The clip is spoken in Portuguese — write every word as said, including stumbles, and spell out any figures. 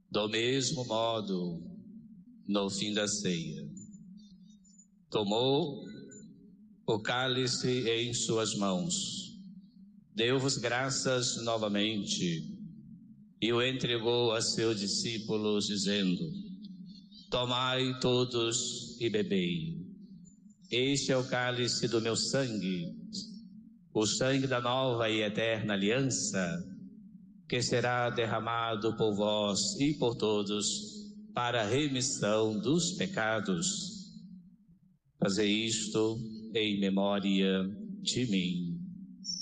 Do mesmo modo, no fim da ceia, tomou o cálice em suas mãos, deu-vos graças novamente e o entregou a seus discípulos, dizendo: tomai todos e bebei. Este é o cálice do meu sangue, o sangue da nova e eterna aliança, que será derramado por vós e por todos para a remissão dos pecados. Fazei isto em memória de mim.